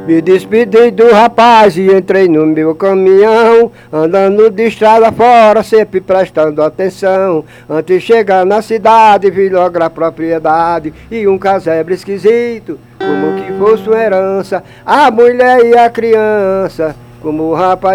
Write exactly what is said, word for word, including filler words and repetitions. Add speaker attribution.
Speaker 1: Me despedi do rapaz e entrei no meu caminhão, andando de estrada fora, sempre prestando atenção. Antes de chegar na cidade, vi logo a propriedade e um casebre esquisito, como que fosse uma herança. A mulher e a criança, como o rapaz